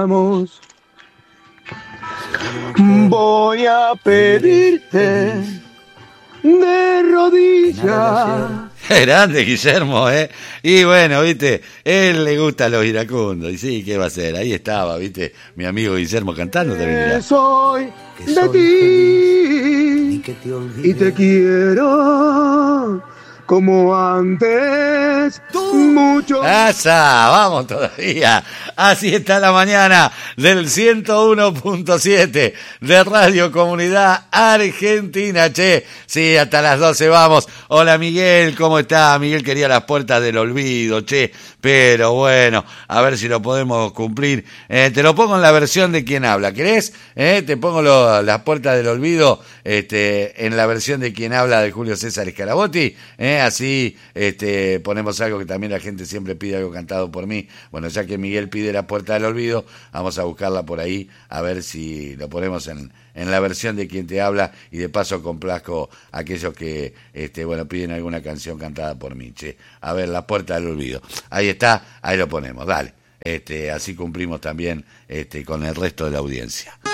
Vamos, voy a pedirte de rodillas. Grande Guillermo, ¿eh? Y bueno, viste, él le gusta los iracundos. Y sí, ¿qué va a hacer? Ahí estaba, viste, mi amigo Guillermo cantando también. Mirá. Soy de ti y te quiero como antes, mucho. ¡Asa! Vamos todavía. Así está la mañana del 101.7 de Radio Comunidad Argentina. Che, sí, hasta las 12 vamos. Hola Miguel, ¿cómo está? Miguel quería las puertas del olvido, che. Pero bueno, a ver si lo podemos cumplir. Te lo pongo en la versión de quien habla, ¿querés? Te pongo las puertas del olvido en la versión de quien habla de Julio César Scarabotti. Así ponemos algo que también la gente siempre pide, algo cantado por mí. Bueno, ya que Miguel pide la puerta del olvido, vamos a buscarla por ahí, a ver si lo ponemos en la versión de quien te habla, y de paso complazco a aquellos que bueno, piden alguna canción cantada por mí, che. A ver, la puerta del olvido. Ahí está, ahí lo ponemos, dale. Así cumplimos también con el resto de la audiencia.